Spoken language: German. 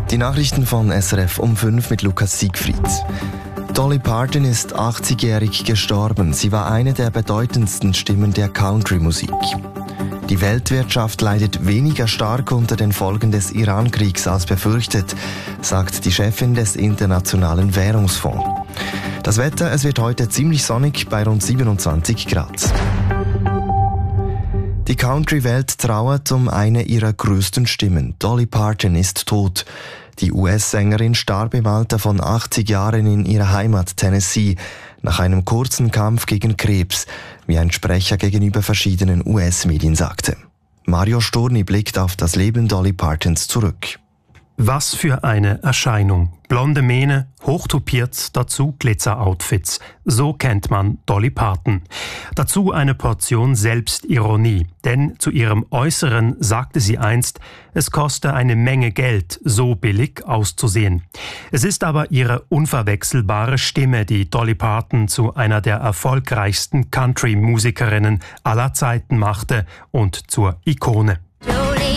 Die Nachrichten von SRF um 5 mit Lukas Siegfried. Dolly Parton ist 80-jährig gestorben. Sie war eine der bedeutendsten Stimmen der Country-Musik. Die Weltwirtschaft leidet weniger stark unter den Folgen des Iran-Kriegs als befürchtet, sagt die Chefin des Internationalen Währungsfonds. Das Wetter, es wird heute ziemlich sonnig bei rund 27 Grad. Die Country-Welt trauert um eine ihrer größten Stimmen. Dolly Parton ist tot. Die US-Sängerin starb im Alter von 80 Jahren in ihrer Heimat Tennessee nach einem kurzen Kampf gegen Krebs, wie ein Sprecher gegenüber verschiedenen US-Medien sagte. Mario Storni blickt auf das Leben Dolly Partons zurück. Was für eine Erscheinung. Blonde Mähne, hochtopiert, dazu Glitzer-Outfits. So kennt man Dolly Parton. Dazu eine Portion Selbstironie. Denn zu ihrem Äußeren sagte sie einst, es koste eine Menge Geld, so billig auszusehen. Es ist aber ihre unverwechselbare Stimme, die Dolly Parton zu einer der erfolgreichsten Country-Musikerinnen aller Zeiten machte und zur Ikone.